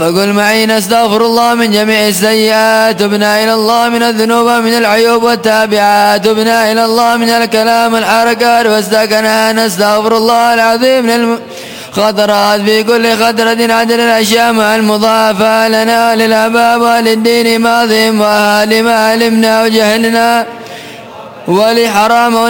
فقل معي نستغفر الله من جميع السيئات، تبنا إلى الله من الذنوب من العيوب والتابعات، تبنا إلى الله من الكلام الحركات والسكنات، نستغفر الله العظيم للخطرات في كل خطرة عدد الأشياء مع المضافة لنا للأباب وللدين ماضيهم وأهل ما علمنا وجهلنا ولحرام